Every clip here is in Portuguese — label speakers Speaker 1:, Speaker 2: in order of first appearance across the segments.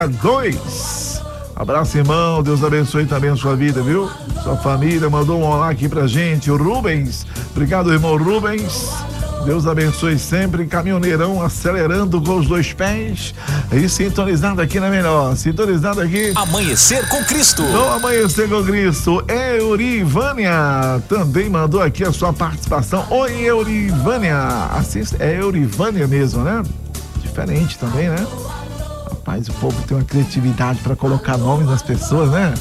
Speaker 1: 2. Abraço, irmão, Deus abençoe também a sua vida, viu? Sua família mandou um olá aqui pra gente, o Rubens. Obrigado, irmão Rubens. Deus abençoe sempre, caminhoneirão acelerando com os dois pés e sintonizado aqui na melhor, sintonizado aqui.
Speaker 2: Amanhecer com Cristo.
Speaker 1: No Amanhecer com Cristo, Eurivânia também mandou aqui a sua participação. Oi, Eurivânia. Assim, é Eurivânia mesmo, né? Diferente também, né? Rapaz, o povo tem uma criatividade para colocar nomes nas pessoas, né?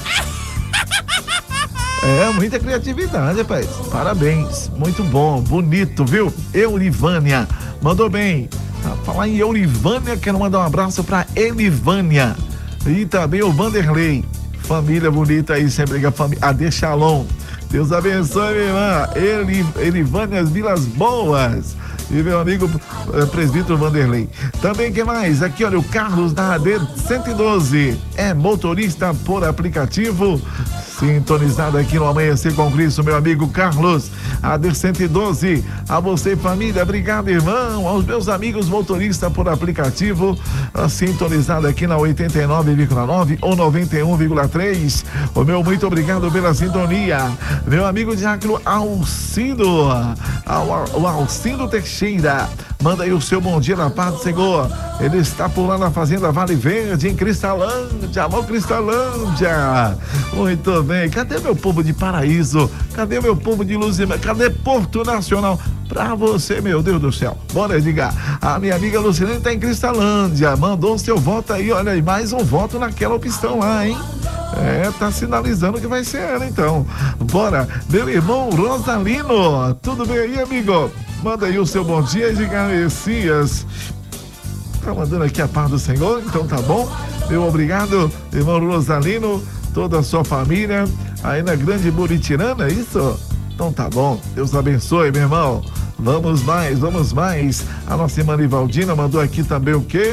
Speaker 1: É, muita criatividade, rapaz. Parabéns. Muito bom, bonito, viu? Eurivânia. Mandou bem. Falar em Eurivânia, quero mandar um abraço pra Elivânia. E também o Vanderlei. Família bonita aí, sempre a família. Ade Shalom. Deus abençoe, minha irmã. Elivânia Vilas Boas. E meu amigo presbítero Vanderlei. Também, que mais? Aqui, olha, o Carlos da AD 112. É motorista por aplicativo. Sintonizado aqui no Amanhecer com Cristo, meu amigo Carlos, AD 112. A você, família, obrigado, irmão. Aos meus amigos motoristas por aplicativo, sintonizado aqui na 89,9 ou 91,3. O meu muito obrigado pela sintonia. Meu amigo Diácono Alcindo, o Alcindo Teixeira. Manda aí o seu bom dia na paz do Senhor. Ele está por lá na Fazenda Vale Verde, em Cristalândia. Alô, Cristalândia. Muito bem. Cadê meu povo de Paraíso? Cadê meu povo de Luzimar? Cadê Porto Nacional? Pra você, meu Deus do céu. Bora, Edgar. A minha amiga Lucilene está em Cristalândia. Mandou o seu voto aí. Olha aí, mais um voto naquela opção lá, hein? É, tá sinalizando que vai ser ela, então. Bora. Meu irmão Rosalino. Tudo bem aí, amigo? Manda aí o seu bom dia, Edgar Messias. Tá mandando aqui a paz do Senhor, então tá bom. Meu obrigado, irmão Rosalino, toda a sua família, aí na Grande Buritirana, é isso? Então tá bom, Deus abençoe, meu irmão. Vamos mais. A nossa irmã Nivaldina mandou aqui também o quê?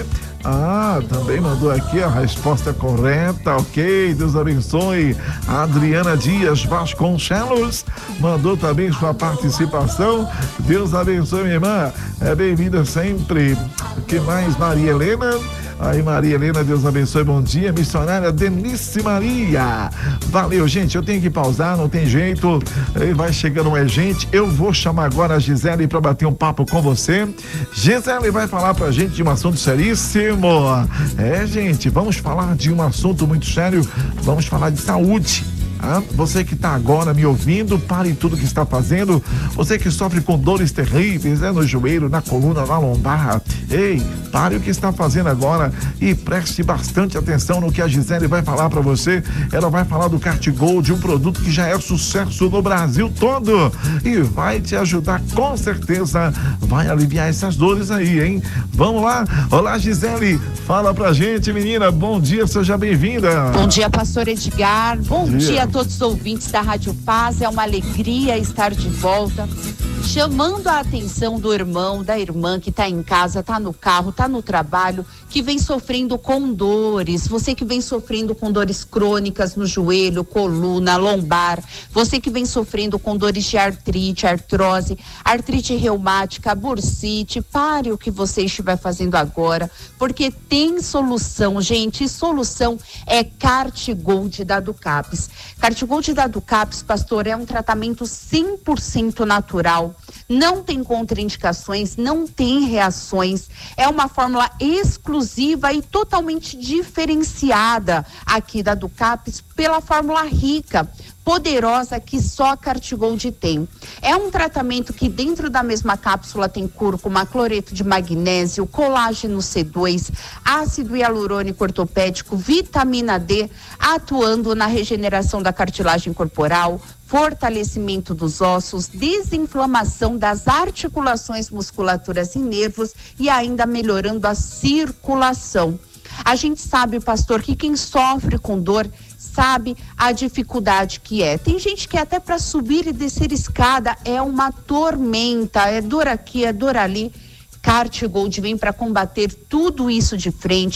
Speaker 1: Também mandou aqui a resposta correta, ok, Deus abençoe. A Adriana Dias Vasconcelos mandou também sua participação. Deus abençoe, minha irmã, é bem-vinda sempre. O que mais? Maria Helena. Aí, Maria Helena, Deus abençoe, bom dia. Missionária Denise Maria. Valeu, gente, eu tenho que pausar, não tem jeito. Vai chegando mais gente. Eu vou chamar agora a Gisele para bater um papo com você. Gisele vai falar pra gente de um assunto seríssimo. É, gente, vamos falar de um assunto muito sério. Vamos falar de saúde. Você que está agora me ouvindo, pare tudo que está fazendo. Você que sofre com dores terríveis, no joelho, na coluna, na lombar. Ei, pare o que está fazendo agora e preste bastante atenção no que a Gisele vai falar para você. Ela vai falar do Cartigold, um produto que já é sucesso no Brasil todo e vai te ajudar, com certeza, vai aliviar essas dores aí, hein? Vamos lá? Olá, Gisele, fala pra gente, menina. Bom dia, seja bem-vinda.
Speaker 3: Bom dia, pastor Edgar. Bom dia a todos os ouvintes da Rádio Paz. É uma alegria estar de volta, chamando a atenção do irmão, da irmã que está em casa, está no carro, está no trabalho, que vem sofrendo com dores. Você que vem sofrendo com dores crônicas no joelho, coluna, lombar. Você que vem sofrendo com dores de artrite, artrose, artrite reumática, bursite. Pare o que você estiver fazendo agora, porque tem solução, gente. E solução é Cartigold da Ducapis. Cartigold da Ducapis, pastor, é um tratamento 100% natural. Não tem contraindicações, não tem reações. É uma fórmula exclusiva e totalmente diferenciada aqui da Ducapis pela fórmula rica, poderosa, que só a Cartigold tem. É um tratamento que dentro da mesma cápsula tem cúrcuma, cloreto de magnésio, colágeno C2, ácido hialurônico ortopédico, vitamina D, atuando na regeneração da cartilagem corporal, fortalecimento dos ossos, desinflamação das articulações, musculaturas e nervos e ainda melhorando a circulação. A gente sabe, pastor, que quem sofre com dor sabe a dificuldade que é. Tem gente que até para subir e descer escada é uma tormenta, é dor aqui, é dor ali. Cartigold vem para combater tudo isso de frente,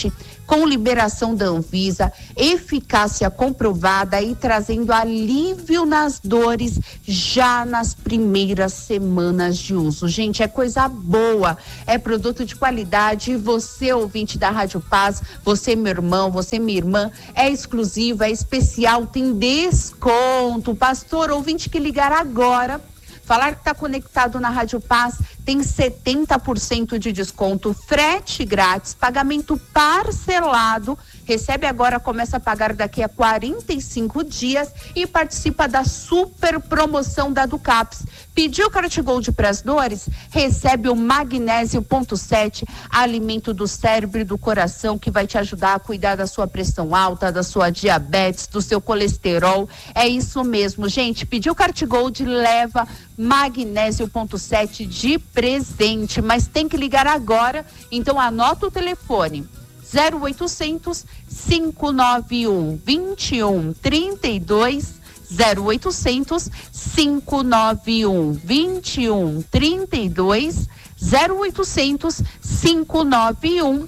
Speaker 3: com liberação da Anvisa, eficácia comprovada e trazendo alívio nas dores já nas primeiras semanas de uso. Gente, é coisa boa, é produto de qualidade. Você, ouvinte da Rádio Paz, você, meu irmão, você, minha irmã, é exclusivo, é especial, tem desconto. Pastor, ouvinte que ligar agora, falar que está conectado na Rádio Paz, tem 70% de desconto, frete grátis, pagamento parcelado. Recebe agora, começa a pagar daqui a 45 dias e participa da super promoção da Ducaps. Pediu Cartigold para as dores? Recebe o Magnésio.7, alimento do cérebro e do coração, que vai te ajudar a cuidar da sua pressão alta, da sua diabetes, do seu colesterol. É isso mesmo, gente. Pediu Cartigold, leva Magnésio.7 de presente, mas tem que ligar agora, então anota o telefone. 0800 591 2132, 0800 591 2132, 0800 591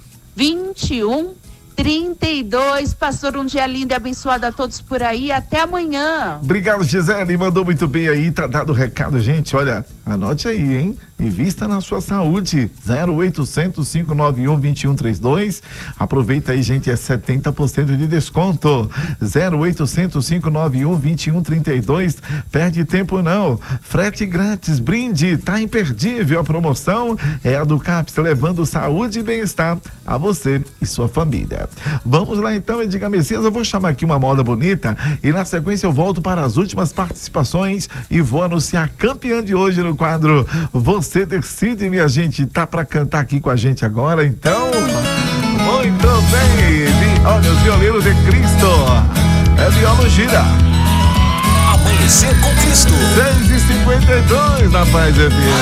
Speaker 3: 2132. Pastor, um dia lindo e abençoado a todos por aí. Até amanhã.
Speaker 1: Obrigado, Gisele. Mandou muito bem aí. Tá dado o recado, gente. Olha, anote aí, hein? Invista na sua saúde. 0800 591 2132. Aproveita aí, gente. É 70% de desconto. 0800 591 2132. Perde tempo não. Frete grátis, brinde. Tá imperdível a promoção. É a Ducaps, levando saúde e bem-estar a você e sua família. Vamos lá então, Edgar Messias. Eu vou chamar aqui uma moda bonita e na sequência eu volto para as últimas participações e vou anunciar a campeã de hoje no quadro Você Decide, minha gente. Tá para cantar aqui com a gente agora, então? Muito bem. Olha, os violeiros de Cristo. É Viola Gira.
Speaker 2: Amanhecer com Cristo.
Speaker 1: 6h52 na Paz FM.